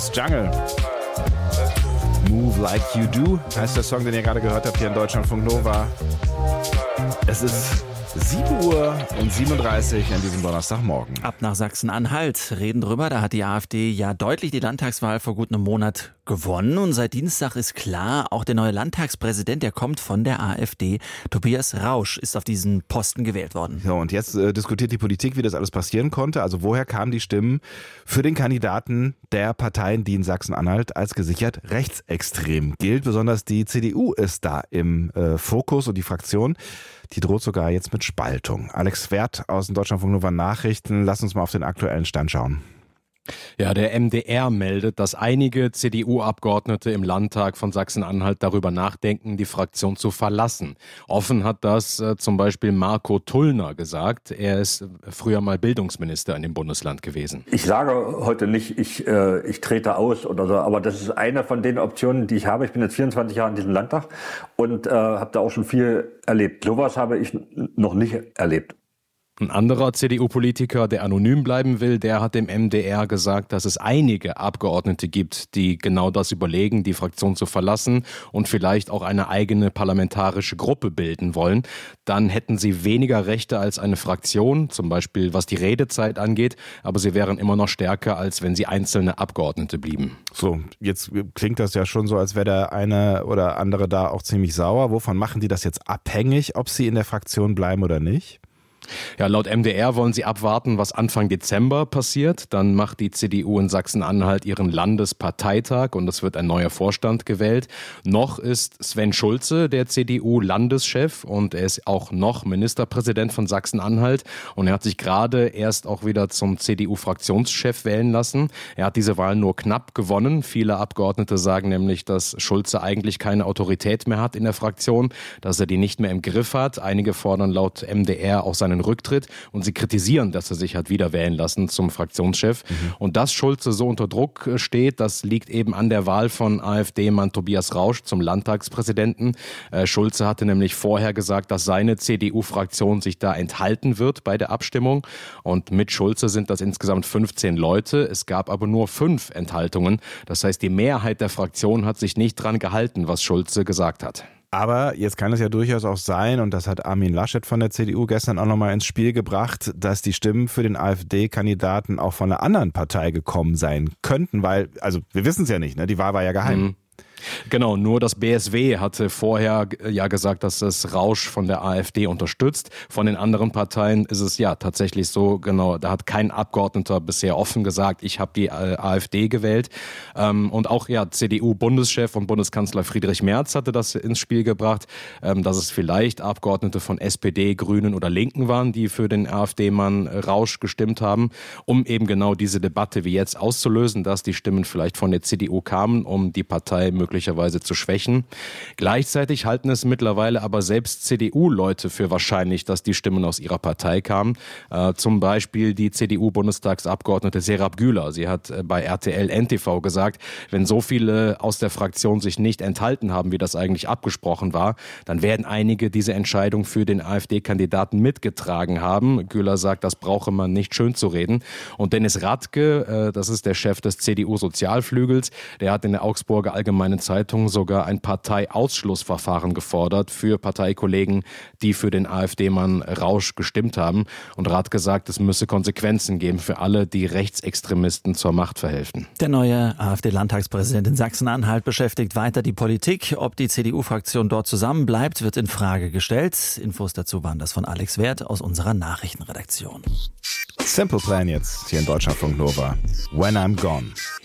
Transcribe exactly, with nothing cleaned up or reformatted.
ist Jungle. Move Like You Do heißt der Song, den ihr gerade gehört habt hier in Deutschlandfunk Nova. Es ist sieben Uhr und siebenunddreißig an diesem Donnerstagmorgen. Ab nach Sachsen-Anhalt, reden drüber. Da hat die AfD ja deutlich die Landtagswahl vor gut einem Monat gewonnen. Und seit Dienstag ist klar, auch der neue Landtagspräsident, der kommt von der AfD. Tobias Rausch ist auf diesen Posten gewählt worden. So, und jetzt äh, diskutiert die Politik, wie das alles passieren konnte. Also woher kamen die Stimmen für den Kandidaten der Parteien, die in Sachsen-Anhalt als gesichert rechtsextrem gilt. Besonders die C D U ist da im äh, Fokus und die Fraktion, die droht sogar jetzt mit Spaltung. Alex Wert aus den Deutschlandfunk Nova Nachrichten. Lass uns mal auf den aktuellen Stand schauen. Ja, der M D R meldet, dass einige C D U-Abgeordnete im Landtag von Sachsen-Anhalt darüber nachdenken, die Fraktion zu verlassen. Offen hat das äh, zum Beispiel Marco Tullner gesagt. Er ist früher mal Bildungsminister in dem Bundesland gewesen. Ich sage heute nicht, ich, äh, ich trete aus oder so, aber das ist eine von den Optionen, die ich habe. Ich bin jetzt vierundzwanzig Jahre in diesem Landtag und äh, habe da auch schon viel erlebt. Sowas habe ich noch nicht erlebt. Ein anderer C D U-Politiker, der anonym bleiben will, der hat dem M D R gesagt, dass es einige Abgeordnete gibt, die genau das überlegen, die Fraktion zu verlassen und vielleicht auch eine eigene parlamentarische Gruppe bilden wollen. Dann hätten sie weniger Rechte als eine Fraktion, zum Beispiel was die Redezeit angeht, aber sie wären immer noch stärker, als wenn sie einzelne Abgeordnete blieben. So, jetzt klingt das ja schon so, als wäre der eine oder andere da auch ziemlich sauer. Wovon machen die das jetzt abhängig, ob sie in der Fraktion bleiben oder nicht? Ja, laut M D R wollen sie abwarten, was Anfang Dezember passiert. Dann macht die C D U in Sachsen-Anhalt ihren Landesparteitag und es wird ein neuer Vorstand gewählt. Noch ist Sven Schulze der C D U-Landeschef und er ist auch noch Ministerpräsident von Sachsen-Anhalt. Und er hat sich gerade erst auch wieder zum C D U-Fraktionschef wählen lassen. Er hat diese Wahl nur knapp gewonnen. Viele Abgeordnete sagen nämlich, dass Schulze eigentlich keine Autorität mehr hat in der Fraktion, dass er die nicht mehr im Griff hat. Einige fordern laut M D R auch seine Rücktritt und sie kritisieren, dass er sich hat wieder wählen lassen zum Fraktionschef. Mhm. Und dass Schulze so unter Druck steht, das liegt eben an der Wahl von AfD-Mann Tobias Rausch zum Landtagspräsidenten. Äh, Schulze hatte nämlich vorher gesagt, dass seine C D U-Fraktion sich da enthalten wird bei der Abstimmung. Und mit Schulze sind das insgesamt fünfzehn Leute. Es gab aber nur fünf Enthaltungen. Das heißt, die Mehrheit der Fraktion hat sich nicht dran gehalten, was Schulze gesagt hat. Aber jetzt kann es ja durchaus auch sein, und das hat Armin Laschet von der C D U gestern auch nochmal ins Spiel gebracht, dass die Stimmen für den AfD-Kandidaten auch von einer anderen Partei gekommen sein könnten, weil, also wir wissen es ja nicht, ne? Die Wahl war ja geheim. Mhm. Genau, nur das B S W hatte vorher ja gesagt, dass es Rausch von der AfD unterstützt. Von den anderen Parteien ist es ja tatsächlich so, genau, da hat kein Abgeordneter bisher offen gesagt, ich habe die AfD gewählt. Und auch ja, C D U-Bundeschef und Bundeskanzler Friedrich Merz hatte das ins Spiel gebracht, dass es vielleicht Abgeordnete von S P D, Grünen oder Linken waren, die für den AfD-Mann Rausch gestimmt haben, um eben genau diese Debatte wie jetzt auszulösen, dass die Stimmen vielleicht von der C D U kamen, um die Partei möglicherweise zu schwächen. Gleichzeitig halten es mittlerweile aber selbst C D U-Leute für wahrscheinlich, dass die Stimmen aus ihrer Partei kamen. Äh, zum Beispiel die C D U-Bundestagsabgeordnete Serap Güler. Sie hat äh, bei R T L N T V gesagt, wenn so viele aus der Fraktion sich nicht enthalten haben, wie das eigentlich abgesprochen war, dann werden einige diese Entscheidung für den AfD-Kandidaten mitgetragen haben. Güler sagt, das brauche man nicht schön zu reden. Und Dennis Radke, äh, das ist der Chef des C D U-Sozialflügels, der hat in der Augsburger Allgemeinen Zeitung sogar ein Parteiausschlussverfahren gefordert für Parteikollegen, die für den AfD-Mann Rausch gestimmt haben. Und Radke sagt, es müsse Konsequenzen geben für alle, die Rechtsextremisten zur Macht verhelfen. Der neue AfD-Landtagspräsident in Sachsen-Anhalt beschäftigt weiter die Politik. Ob die C D U-Fraktion dort zusammenbleibt, wird in Frage gestellt. Infos dazu waren das von Alex Wert aus unserer Nachrichtenredaktion. Simple Plan jetzt hier in Deutschlandfunk Nova. When I'm Gone.